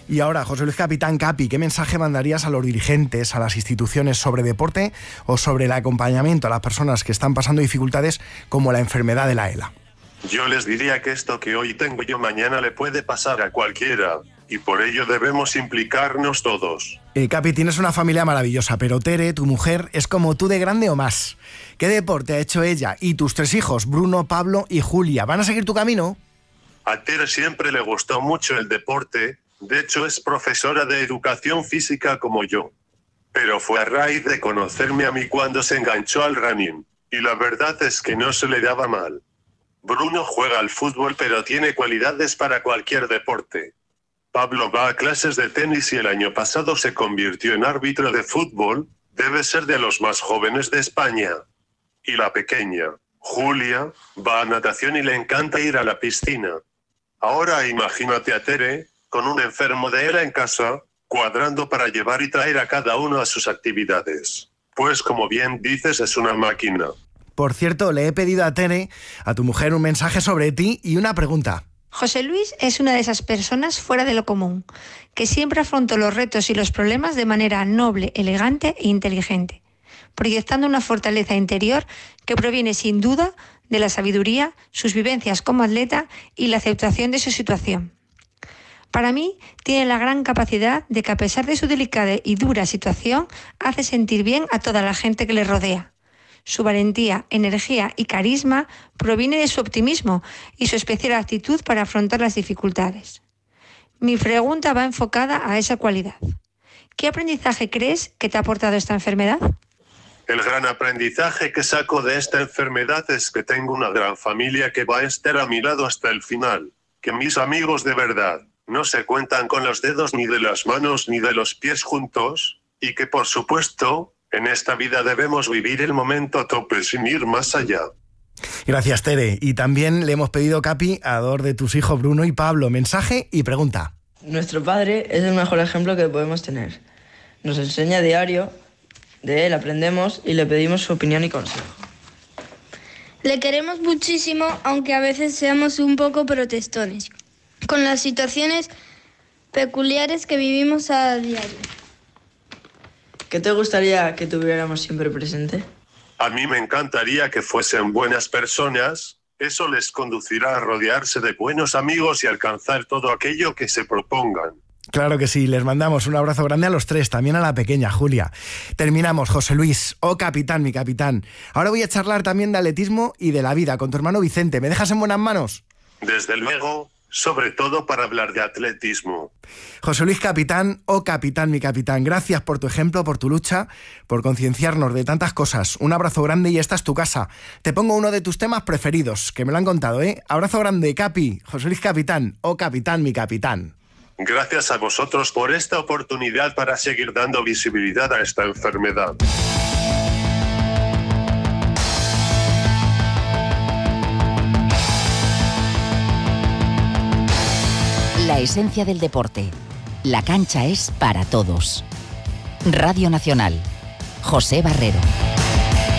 Y ahora, José Luis Capitán, Capi, ¿qué mensaje mandarías a los dirigentes, a las instituciones sobre deporte o sobre el acompañamiento a las personas que están pasando dificultades como la enfermedad de la ELA? Yo les diría que esto que hoy tengo yo mañana le puede pasar a cualquiera, y por ello debemos implicarnos todos. Capi, tienes una familia maravillosa, pero Tere, tu mujer, es como tú de grande o más. ¿Qué deporte ha hecho ella y tus 3 hijos, Bruno, Pablo y Julia? ¿Van a seguir tu camino? A Tere siempre le gustó mucho el deporte, de hecho es profesora de educación física como yo. Pero fue a raíz de conocerme a mí cuando se enganchó al running, y la verdad es que no se le daba mal. Bruno juega al fútbol pero tiene cualidades para cualquier deporte. Pablo va a clases de tenis y el año pasado se convirtió en árbitro de fútbol, debe ser de los más jóvenes de España. Y la pequeña, Julia, va a natación y le encanta ir a la piscina. Ahora imagínate a Tere, con un enfermo de ELA en casa, cuadrando para llevar y traer a cada uno a sus actividades. Pues como bien dices, es una máquina. Por cierto, le he pedido a Tere, a tu mujer, un mensaje sobre ti y una pregunta. José Luis es una de esas personas fuera de lo común, que siempre afrontó los retos y los problemas de manera noble, elegante e inteligente, proyectando una fortaleza interior que proviene sin duda de la sabiduría, sus vivencias como atleta y la aceptación de su situación. Para mí, tiene la gran capacidad de que a pesar de su delicada y dura situación, hace sentir bien a toda la gente que le rodea. Su valentía, energía y carisma proviene de su optimismo y su especial actitud para afrontar las dificultades. Mi pregunta va enfocada a esa cualidad. ¿Qué aprendizaje crees que te ha aportado esta enfermedad? El gran aprendizaje que saco de esta enfermedad es que tengo una gran familia que va a estar a mi lado hasta el final, que mis amigos de verdad no se cuentan con los dedos ni de las manos ni de los pies juntos, y que por supuesto, en esta vida debemos vivir el momento a tope sin ir más allá. Gracias, Tere. Y también le hemos pedido, Capi, a dos de tus hijos, Bruno y Pablo, mensaje y pregunta. Nuestro padre es el mejor ejemplo que podemos tener. Nos enseña a diario, de él aprendemos y le pedimos su opinión y consejo. Le queremos muchísimo, aunque a veces seamos un poco protestones, con las situaciones peculiares que vivimos a diario. ¿Qué te gustaría que tuviéramos siempre presente? A mí me encantaría que fuesen buenas personas, eso les conducirá a rodearse de buenos amigos y alcanzar todo aquello que se propongan. Claro que sí, les mandamos un abrazo grande a los 3, también a la pequeña Julia. Terminamos, José Luis, capitán, mi capitán. Ahora voy a charlar también de atletismo y de la vida con tu hermano Vicente. ¿Me dejas en buenas manos? Desde luego, sobre todo para hablar de atletismo. José Luis Capitán, capitán, mi capitán, gracias por tu ejemplo, por tu lucha, por concienciarnos de tantas cosas. Un abrazo grande y esta es tu casa. Te pongo uno de tus temas preferidos, que me lo han contado, ¿eh? Abrazo grande, Capi, José Luis Capitán, capitán, mi capitán. Gracias a vosotros por esta oportunidad para seguir dando visibilidad a esta enfermedad. La esencia del deporte. La cancha es para todos. Radio Nacional. José Barrero.